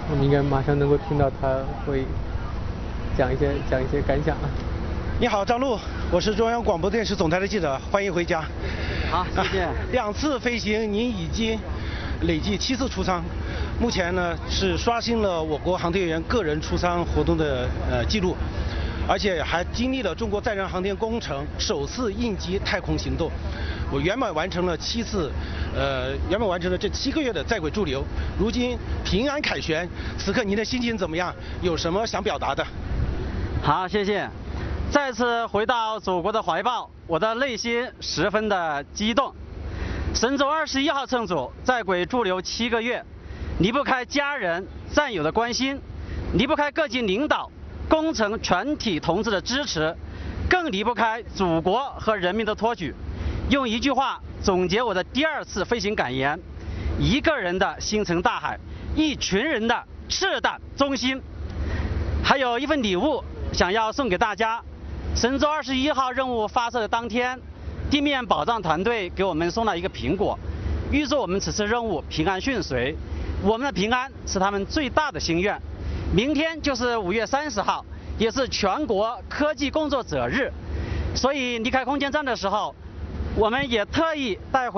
我们应该马上能够听到他会讲一些感想了。 你好，张璐，我是中央广播电视总台的记者，欢迎回家。 好，谢谢。 2次飞行，您已经累计7次出舱，目前呢是刷新了我国航天员个人出舱活动的记录，而且还经历了中国载人航天工程首次应急太空行动。我圆满完成了这7个月的在轨驻留，如今平安凯旋，此刻您的心情怎么样？有什么想表达的？ 好，谢谢。再次回到祖国的怀抱，我的内心十分的激动。神舟21号乘组在轨驻留7个月，离不开家人战友的关心，离不开各级领导工程全体同志的支持，更离不开祖国和人民的托举。用一句话总结我的第2次飞行感言：一个人的星辰大海，一群人的赤胆忠心。还有一份礼物想要送给大家。神舟21号任务发射的当天，地面保障团队给我们送了一个苹果，预祝我们此次任务平安顺遂。我们的平安是他们最大的心愿。明天就是5月30号，也是全国科技工作者日，所以离开空间站的时候，我们也特意带回